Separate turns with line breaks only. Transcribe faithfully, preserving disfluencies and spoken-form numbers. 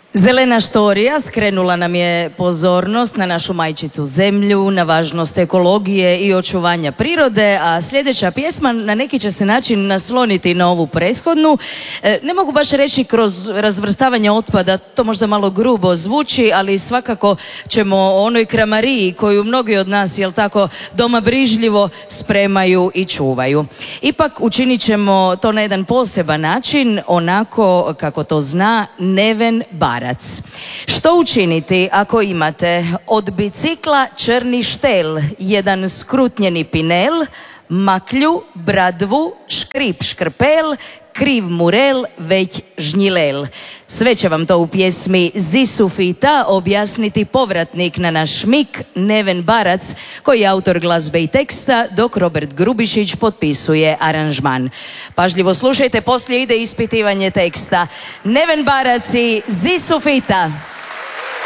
Zelena štorija skrenula nam je pozornost na našu majčicu zemlju, na važnost ekologije i očuvanja prirode, a sljedeća pjesma na neki će se način nasloniti na ovu prethodnu. E, ne mogu baš reći kroz razvrstavanje otpada, to možda malo grubo zvuči, ali svakako ćemo o onoj kramariji koju mnogi od nas, jel tako, doma brižljivo spremaju i čuvaju. Ipak učinit ćemo to na jedan poseban način, onako kako to zna Neven Barac. Što učiniti ako imate od bicikla črni štel, jedan skrutnjeni pinel, maklju, bradvu, škrip škrpel, kriv murel, već žnjilel. Sve će vam to u pjesmi Zisu Fita objasniti povratnik na naš mik Neven Barac, koji je autor glazbe i teksta, dok Robert Grubišić potpisuje aranžman. Pažljivo slušajte, poslije ide ispitivanje teksta. Neven Barac i Zisu Fita.